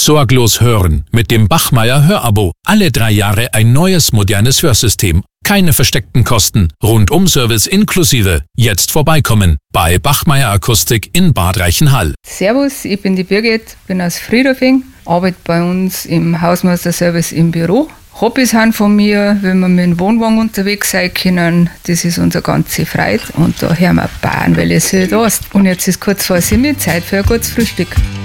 Sorglos hören mit dem Bachmeier Hörabo. Alle 3 Jahre ein neues, modernes Hörsystem. Keine versteckten Kosten. Rundum-Service inklusive. Jetzt vorbeikommen. Bei Bachmeier Akustik in Bad Reichenhall. Servus, ich bin die Birgit, bin aus Friedhofing, arbeite bei uns im Hausmeisterservice im Büro. Hobbys sind von mir, wenn wir mit dem Wohnwagen unterwegs sein können, das ist unsere ganze Freude. Und da hören wir Bayern, weil es halt da ist. Und jetzt ist kurz vor 7 Zeit für ein gutes Frühstück.